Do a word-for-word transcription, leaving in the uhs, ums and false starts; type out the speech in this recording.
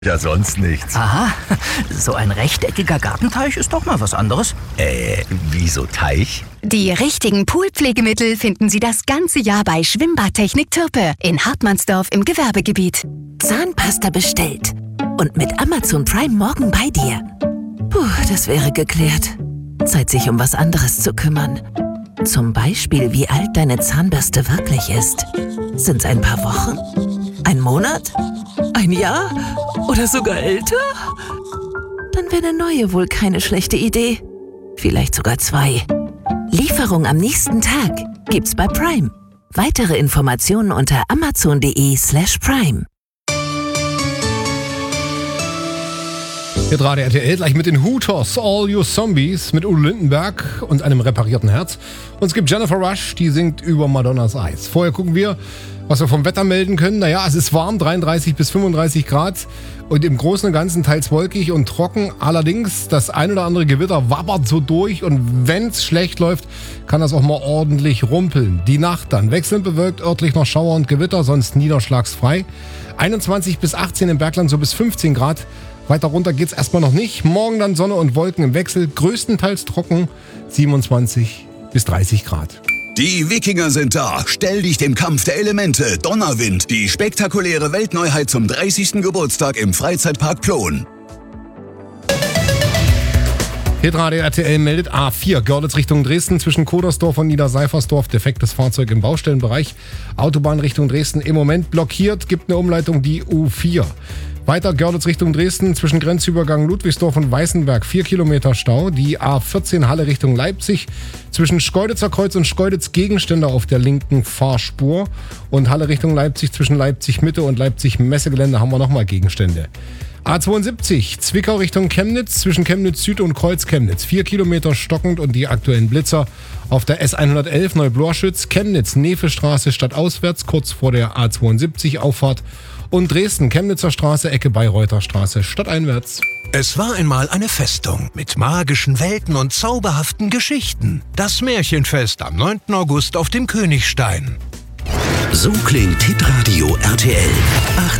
Ja, sonst nichts. Aha, so ein rechteckiger Gartenteich ist doch mal was anderes. Äh, wieso Teich? Die richtigen Poolpflegemittel finden Sie das ganze Jahr bei Schwimmbadtechnik Türpe in Hartmannsdorf im Gewerbegebiet. Zahnpasta bestellt und mit Amazon Prime morgen bei dir. Puh, das wäre geklärt. Zeit, sich um was anderes zu kümmern. Zum Beispiel, wie alt deine Zahnbürste wirklich ist. Sind's ein paar Wochen? Ein Monat? Ein Jahr? Oder sogar älter? Dann wäre eine neue wohl keine schlechte Idee. Vielleicht sogar zwei. Lieferung am nächsten Tag gibt's bei Prime. Weitere Informationen unter amazon.de slash prime. Hier gerade R T L gleich mit den Hooters, All You Zombies mit Udo Lindenberg und einem reparierten Herz. Und es gibt Jennifer Rush, die singt über Madonnas Eis. Vorher gucken wir, was wir vom Wetter melden können. Naja, es ist warm, dreiunddreißig bis fünfunddreißig Grad und im Großen und Ganzen teils wolkig und trocken. Allerdings, das ein oder andere Gewitter wabbert so durch und wenn es schlecht läuft, kann das auch mal ordentlich rumpeln. Die Nacht dann wechselnd bewölkt, örtlich noch Schauer und Gewitter, sonst niederschlagsfrei. einundzwanzig bis achtzehn im Bergland, so bis fünfzehn Grad. Weiter runter geht's erstmal noch nicht. Morgen dann Sonne und Wolken im Wechsel, größtenteils trocken, siebenundzwanzig bis dreißig Grad. Die Wikinger sind da. Stell dich dem Kampf der Elemente. Donnerwind, die spektakuläre Weltneuheit zum dreißigsten Geburtstag im Freizeitpark Plon. Hier gerade R T L meldet A vier, Görlitz Richtung Dresden zwischen Kodersdorf und Niederseifersdorf. Defektes Fahrzeug im Baustellenbereich. Autobahn Richtung Dresden im Moment blockiert, gibt eine Umleitung die U vier. Weiter Görlitz Richtung Dresden zwischen Grenzübergang Ludwigsdorf und Weißenberg. vier Kilometer Stau. Die A vierzehn Halle Richtung Leipzig zwischen Schkeuditzer Kreuz und Schkeuditz Gegenständer auf der linken Fahrspur. Und Halle Richtung Leipzig zwischen Leipzig Mitte und Leipzig Messegelände haben wir nochmal Gegenstände. A zweiundsiebzig, Zwickau Richtung Chemnitz, zwischen Chemnitz Süd und Kreuz Chemnitz. vier Kilometer stockend und die aktuellen Blitzer auf der S hundertelf Neublorschütz, Chemnitz, Nefelstraße stadtauswärts, kurz vor der A zweiundsiebzig Auffahrt. Und Dresden, Chemnitzer Straße, Ecke Bayreuther Straße, stadteinwärts. Es war einmal eine Festung mit magischen Welten und zauberhaften Geschichten. Das Märchenfest am neunten August auf dem Königstein. So klingt Hitradio R T L.